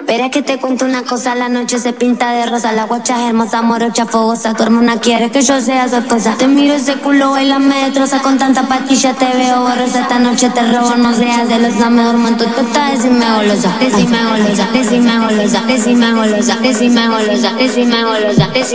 Verás que te cuento una cosa, la noche se pinta de rosa. La guacha es hermosa, morocha, fogosa. Tu hermana quiere que yo sea su esposa. Te miro ese culo, baila, me destroza. Con tanta pastilla te veo borrosa. Esta noche te robo, no seas celosa. Me duermo en tu tota, decime golosa. Decime golosa, decime golosa, decime golosa, decime golosa, decime golosa, decime